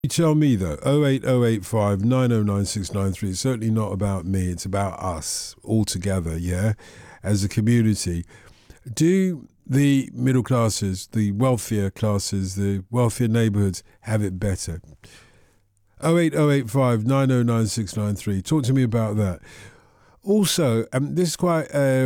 You tell me though, 08085 909 It's certainly not about me, it's about us all together, yeah, as a community. Do the middle classes, the wealthier neighbourhoods have it better? 08085 909 Talk to me about that. Also, this is quite,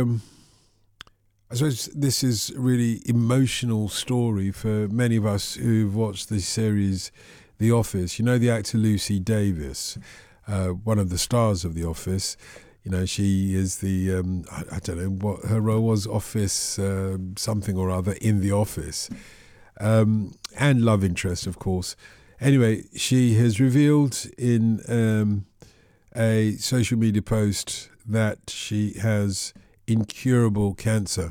I suppose this is a really emotional story for many of us who've watched the series The Office. You know the actor Lucy Davis, one of the stars of The Office. You know, she is the, I don't know what her role was, office something or other in The Office. And love interest, of course. Anyway, she has revealed in a social media post that she has incurable cancer.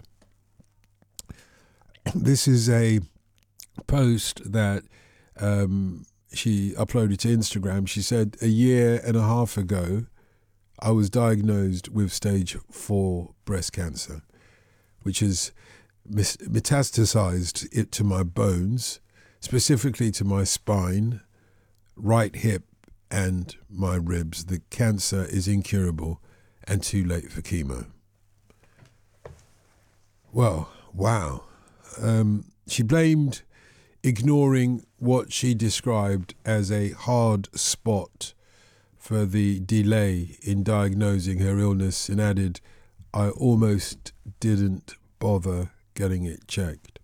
This is a post that she uploaded to Instagram. She said, a year and a half ago, I was diagnosed with stage 4 breast cancer, which has metastasized it to my bones, specifically to my spine, right hip, and my ribs. The cancer is incurable and too late for chemo. Well, wow. She blamed ignoring what she described as a hard spot for the delay in diagnosing her illness and added, I almost didn't bother getting it checked.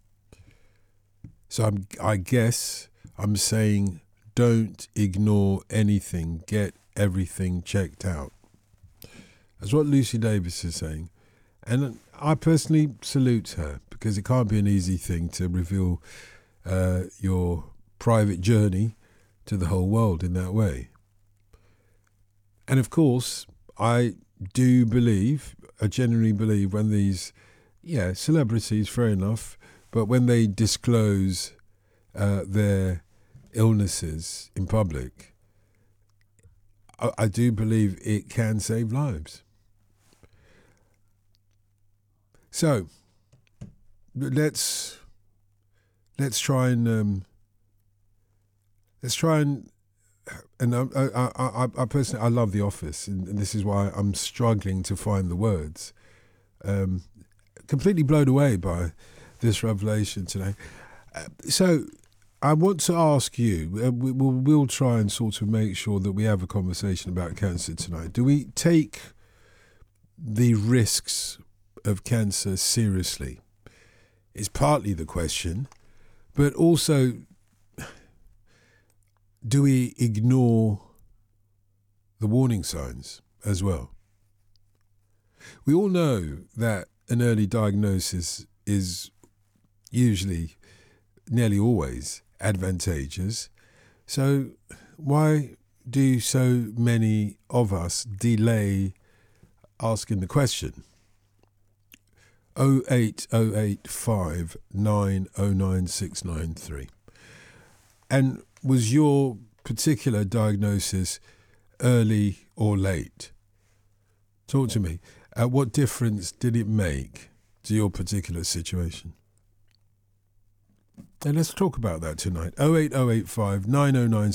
So I guess I'm saying don't ignore anything, get everything checked out. That's what Lucy Davis is saying. And I personally salute her because it can't be an easy thing to reveal your private journey to the whole world in that way. And of course, I genuinely believe when these, celebrities, fair enough, but when they disclose their illnesses in public, I do believe it can save lives. So let's try and I personally, I love The Office, and this is why I'm struggling to find the words. Completely blown away by this revelation today. So I want to ask you, we'll try and sort of make sure that we have a conversation about cancer tonight. Do we take the risks of cancer seriously? It's partly the question, but also, do we ignore the warning signs as well? We all know that an early diagnosis is usually, nearly always, advantageous. So why do so many of us delay asking the question? 08085 909 693. And was your particular diagnosis early or late? Talk to me. What difference did it make to your particular situation? And let's talk about that tonight. 08085 909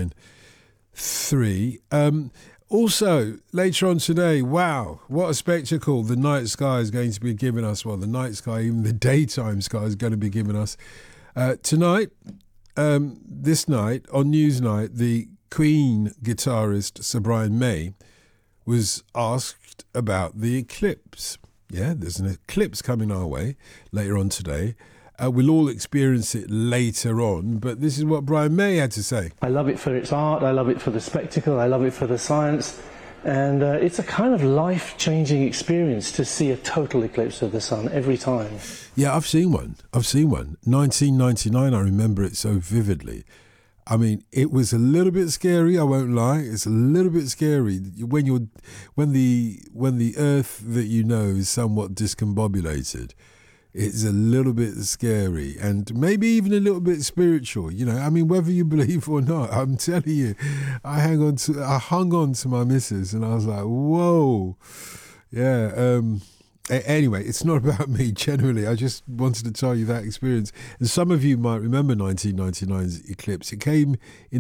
693. Also, later on today, wow, what a spectacle the night sky is going to be giving us. Well, the night sky, even the daytime sky is going to be giving us. Tonight, this night, on Newsnight, the Queen guitarist Sir Brian May was asked about the eclipse. Yeah, there's an eclipse coming our way later on today. We'll all experience it later on, but this is what Brian May had to say. I love it for its art, I love it for the spectacle, I love it for the science, and it's a kind of life-changing experience to see a total eclipse of the sun every time. Yeah, I've seen one. 1999, I remember it so vividly. I mean, it was a little bit scary, I won't lie. It's a little bit scary when the Earth that you know is somewhat discombobulated. It's a little bit scary and maybe even a little bit spiritual, you know. I mean, whether you believe or not, I'm telling you, I hung on to my missus and I was like, whoa. Yeah, Anyway, it's not about me generally. I just wanted to tell you that experience. And some of you might remember 1999's eclipse. It came in